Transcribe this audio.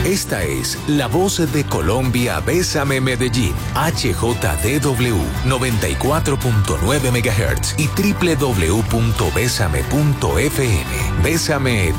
Esta es la voz de Colombia, Bésame Medellín, HJDW 94.9 MHz y www.besame.fm. Bésame